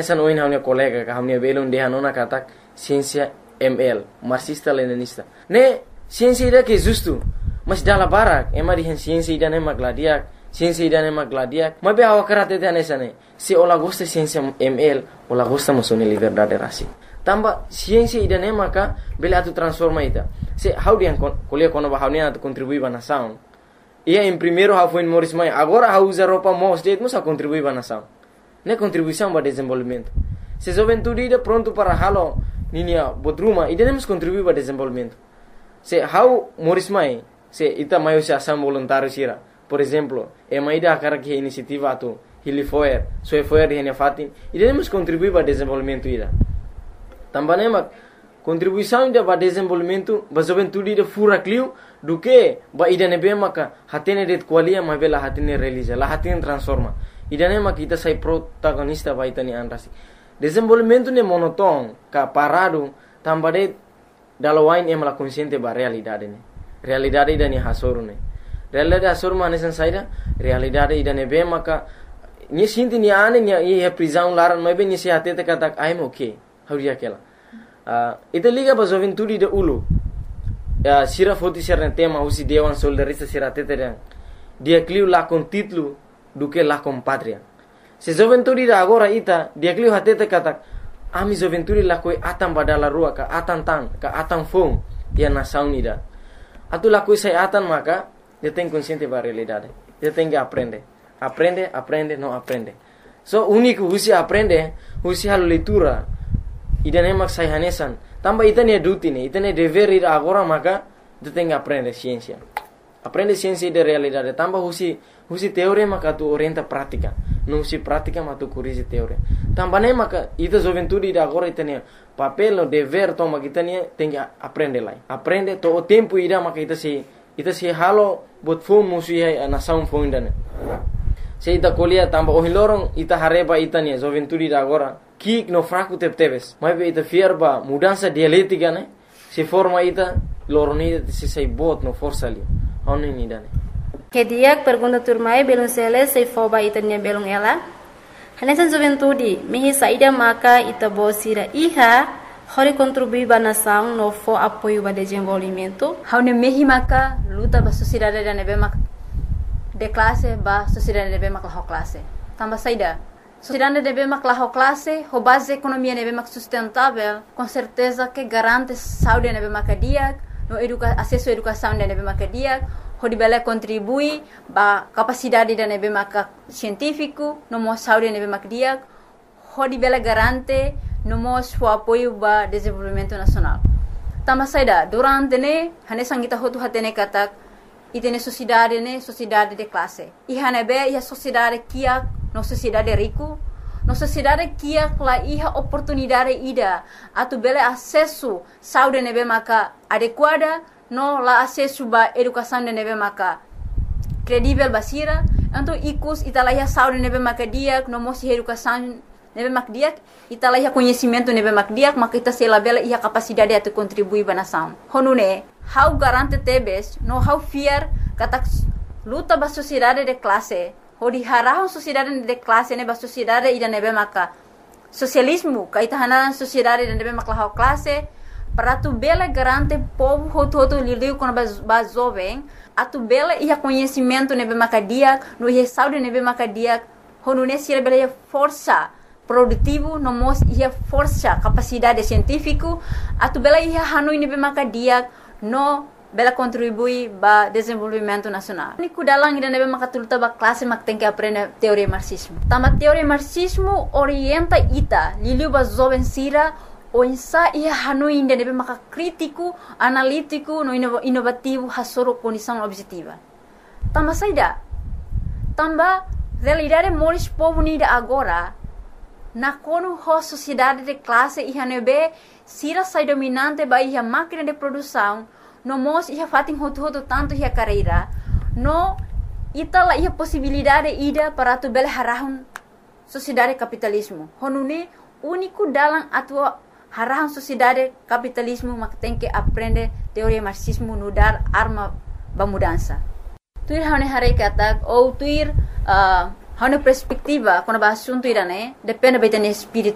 Essa não é a minha colega, a minha belon de hanona katak ciência ML, marxista-leninista. Ne ciência ida que justo, mas dala barak, emari hen ciência ida ne magladiak, ciência ida ne magladiak. Mas be awa karate te nessa ne. Se ola gosta ciência ML, ola gosta musone liberdade rasi. Tamba ciência ida ne maka bela tu transforma ita. Se how dia kuliah kono ba how ne atu contribui ba nação. Ia em primeiro how foi em Morris Mai, agora how usa roupa mos, det musa contribui ba nação. Ne contribuição para desenvolvimento. Se juventude ida pronto para halo ninia bodruma, ida nemos contribuir para desenvolvimento. Se how Morris Mai, se ita maio se ação voluntário sira. Por exemplo, ida akara que iniciativa atu Hilifoer, Soefoer e Fatin, ida nemos contribuir para desenvolvimento ida. Também mak contribuição ida para desenvolvimento, ba juventude ida fura clio do que ba ida nebe maka hatene det qualia ma bela hatene realiza, la hatene transforma. Ida ne mak ita sai protagonista ba ita ni anrasi. Desenvolvimento ne monoton, ka parado, tambade dalawain emala consciente ba realidade ne. Realidade ida ni hasoru ne. Realidade hasoru ma nesan saida, realidade ida ne be maka ni sinti ni ane ni e prisão laran ma be ni se hatete katak I'm okay. How dia kela. Ita liga ba juventude de ulu. Sira foti sira tema usi dewan soldarista sira tete dia clio la con título do que la com pátria. Se juventude da agora ita dia clio hatete katak ami juventude la koi atam badala rua ka atam fom dia nação ida. Atu la koi sai atan maka dia tem consciente ba realidade. Dia tem que aprender. Aprende, não aprende. So único usi aprende, usi halo leitura. Ida nemak sai hanesan. Tamba ita ne duty ne, ita ne dever ida agora maka dia tem que aprender ciência. Aprende ciência de realidade. Tamba usi teoria maka tu orienta prática. Não usi prática mas tu corrige teoria. Tamba ne maka ita juventude ida agora ita ne papel no dever toma kita ne tem que aprender lá. Aprende todo o tempo ida maka ita se halo bot fom musi na sound phone dane. Se ita kolia tamba ohilorong ita hareba ita ne juventude ida agora kik no fraco tepteves. Mas ita fierba mudança dialética ne. Se forma ita loroni se sai bot no força ali. Ono ini dane. Kediak pergunta turmai belum sele se foba ita ne belum ela. Hanesan juventude mihi saida maka ita bosira iha hori contribuir ba nação no fo apoio ba desenvolvimento. Haune mihi maka luta ba sociedade da nebe mak de classe ba sociedade nebe mak la classe. Tamba saida sociedade nebe mak la classe, ho base economia nebe mak sustentável, com certeza que garante saúde nebe mak diak, no acesso à educação nebe mak diak. Ho di bela contribui ba capacidade da nebe mak científico, no mo saúde nebe mak diak, ho di bela garante no mo o apoio ba desenvolvimento nacional. Tama saida durante ne hanesang kita hotu hatene katak itene sociedade de classe. Iha nebe ia sociedade kia no sociedade rico, no sociedade kia la iha oportunidade ida atu bele acesso saúde nebe maka adequada, no la acesso ba educação de nebe maka credível basira, então ikus italaya saúde nebe maka diak no mo si educação nebe mak diak italaya conhecimento nebe mak diak maka ita sela bela iha capacidade atu contribuir ba nação. Honune how garante tebes no how fear katak luta ba sociedade de classe. Hodi harahon sociedade de classe ne ba sociedade ida nebe maka socialismo ka ita hanaran sociedade de nebe maka la classe para tu bela garante povo hoto lidiu com ba jovem atu bela ia conhecimento nebe maka diak no ia saúde nebe maka diak honune sira bela ia força produtivo no mos ia força capacidade científico atu bela ia hanui nebe maka diak no bela contribui ba desenvolvimento nacional. Ni kudalang ida nebe maka tuluta ba classe mak tem que aprender teoria marxismo. Tama teoria marxismo orienta ita liliu ba jovem sira o insa ia hanui ida nebe maka crítico, analítico, no inovativo hasoro condição objetiva. Tama saida. Tamba realidade moris povo nida agora na kono ho sociedade de classe ia nebe sira sai dominante ba ia máquina de produção no mos ia fatin hoto tanto ia carreira no itala ia possibilidade ida para tu bel harahun sociedade capitalismo honune único dalam atua harahun sociedade capitalismo mak tem que aprender teoria marxismo no dar arma ba mudança tuir hane hare katak ou tuir hane perspectiva quando ba assunto irane depende ba espírito